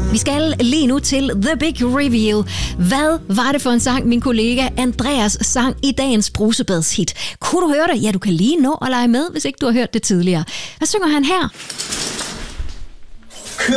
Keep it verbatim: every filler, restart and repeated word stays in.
Vi skal lige nu til The Big Reveal. Hvad var det for en sang, min kollega Andreas sang i dagens brusebadshit? Kunne du høre det? Ja, du kan lige nå at lege med, hvis ikke du har hørt det tidligere. Hvad synger han her?